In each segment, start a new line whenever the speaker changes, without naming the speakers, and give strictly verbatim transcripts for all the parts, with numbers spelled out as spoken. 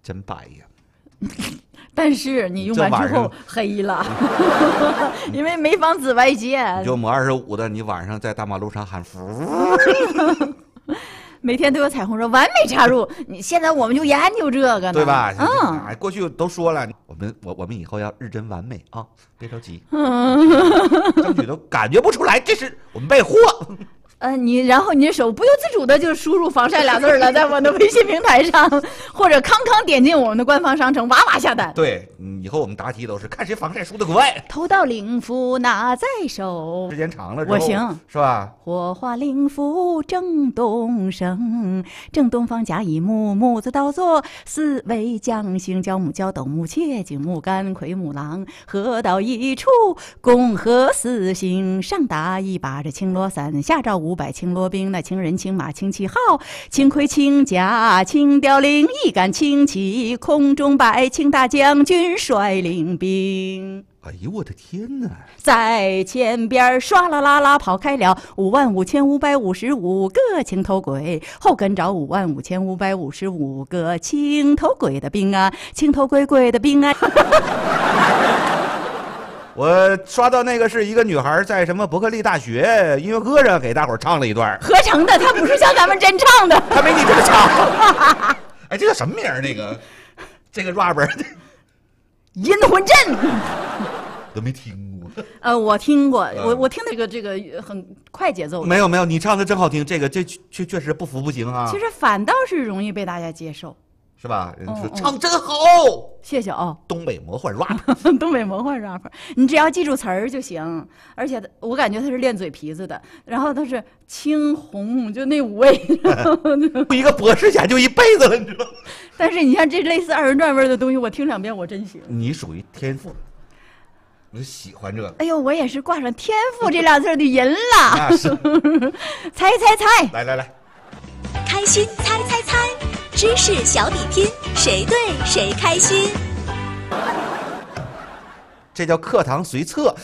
真白呀。
但是你用完之后黑了，因为没防紫外线。
你就抹二十五的，你晚上在大马路上喊服。
每天都有彩虹说完美插入，你现在我们就研究这个呢，
对吧？
嗯，
哎，过去都说了，我们我我们以后要日臻完美啊，别着急，
嗯，
争取都感觉不出来，这是我们备货。
呃，你然后你的手不由自主的就输入防晒俩字了，在我的微信平台上，或者康康点进我们的官方商城，哇哇下单。
对，嗯，以后我们答题都是看谁防晒输得快。
头到灵符拿在手，
时间长了之后，
我行
是吧？
火花灵符正东升，正东方甲乙木，木字倒作四维将星，角木蛟斗木切，金木干癸木狼，合到一处，共合四星，上打一把这青罗伞，下照五百青罗兵，那青人青马青旗号，青盔青甲青凋零，一杆青旗空中摆，青大将军率领兵。
哎呦我的天哪，
在前边唰啦啦啦跑开了五万五千五百五十五个青头鬼，后跟着五万五千五百五十五个青头鬼的兵啊，青头鬼鬼的兵啊。
我刷到那个是一个女孩在什么伯克利大学音乐课上给大伙唱了一段
合成的，她不是像咱们真唱的，
她没你这么唱。哎，这个什么名儿？那个这个 rapper
阴魂阵
都没听过。
呃，我听过，
嗯、
我我听这个这个很快节奏的。
没有没有，你唱的真好听，这个这确确实不服不行啊。
其实反倒是容易被大家接受，
是吧？人说、
嗯嗯、
唱真好，
谢谢哦。
东北魔幻 rap，
东北魔幻 rap， 你只要记住词儿就行。而且我感觉他是练嘴皮子的，然后他是青红，就那五味。
一个博士研究一辈子了，你知道吗？
但是你像这类似二人转味的东西，我听两遍我真行。
你属于天赋。我就喜欢这个。
哎呦，我也是挂上天赋这俩字的人了。
那是。
猜猜猜，
来来来，
开心猜猜猜，知识小比拼，谁对谁开心。
这叫课堂随测。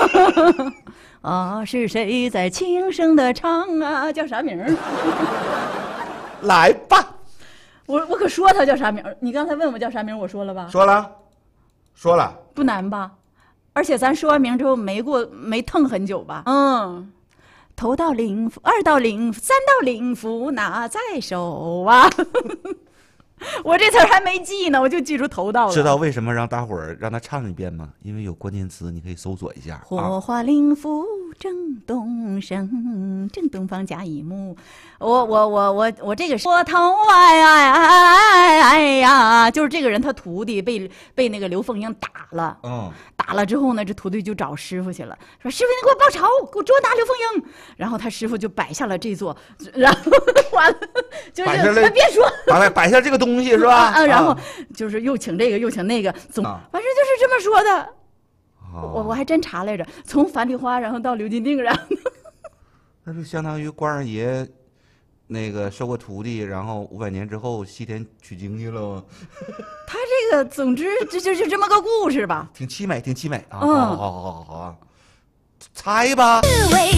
啊，是谁在轻声的唱啊？叫啥名儿？
来吧。
我我可说他叫啥名儿？你刚才问我叫啥名儿，我说了吧？
说了，说了。
不难吧？而且咱说完名之后没过没腾很久吧？嗯，头到灵符，二到灵符，三到灵符拿在手啊。我这词儿还没记呢，我就记住头到了。
知道为什么让大伙儿让他唱一遍吗？因为有关键词，你可以搜索一下。
火花灵符正东升，正东方甲乙木。我我我我我这个是我头哎哎哎哎呀，就是这个人他徒弟被被那个刘凤英打了。
嗯。
打了之后呢，这徒弟就找师傅去了，说师傅你给我报仇，给我捉拿刘凤英。然后他师傅就摆下了这座，然后完了就是他别说，
摆摆下这个东西是吧？
啊，然后就是又请这个又请那个，总反正就是这么说的。我我还真查来着，从樊梨花然后到刘金定，然后
那就相当于关二爷那个收过徒弟，然后五百年之后西天取经去了。
他这个总之这就就这么个故事吧，
挺凄美，挺凄美啊！
嗯，
好好好好好啊，猜吧。
四位